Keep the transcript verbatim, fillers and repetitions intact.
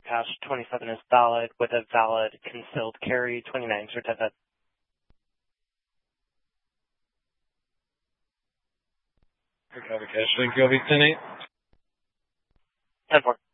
cash twenty-seven is valid with a valid concealed carry twenty-nine certificate. Recover cash. Thank you. I'll be ten eight. ten four.